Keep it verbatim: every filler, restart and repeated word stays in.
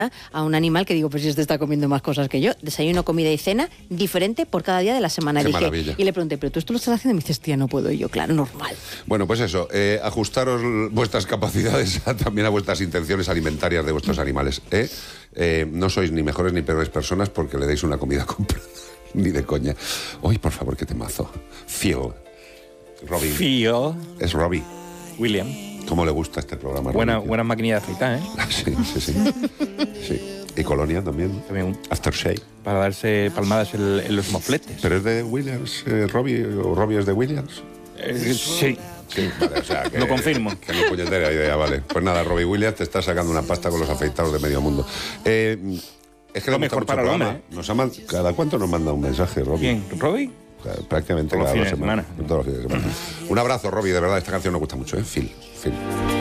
a un animal que digo, pues si este está comiendo más cosas que yo. Desayuno, comida y cena diferente por cada día de la semana. Qué Dije, maravilla. y le pregunté, ¿pero tú esto lo estás haciendo? Y me dices, tía, no puedo. Y yo, claro, normal. Bueno, pues eso, eh, ajustaros vuestras capacidades a, también a vuestras intenciones alimentarias de vuestros animales. ¿eh? Eh, no sois ni mejores ni peores personas porque le deis una comida comprada. Ni de coña. Hoy, por favor, que te mazo. Phil. Robbie. Phil. Es Robbie. William. ¿Cómo le gusta este programa? Buena, Robbie, buenas maquinillas de afeitar, ¿eh? sí, sí, sí. sí. Y Colonia también. También Aftershave. para darse palmadas en, en los mofletes. ¿Pero es de Williams, eh, Robbie, o Robbie es de Williams? Eh, sí. Sí, vale, o sea que... Lo confirmo. Que no puñetera idea, vale. Pues nada, Robbie Williams te está sacando una pasta con los afeitados de medio mundo. Eh, es que Lo le gusta mejor mucho para el el programa. hombre, ¿eh? Nos ha man- ¿Cada cuánto nos manda un mensaje, Robbie? ¿Quién? ¿Robbie? Prácticamente Todos los cada dos fines de semanas. semana. Todos los fines de semana. Un abrazo, Robbie, de verdad, esta canción nos gusta mucho, ¿eh? Phil, Phil.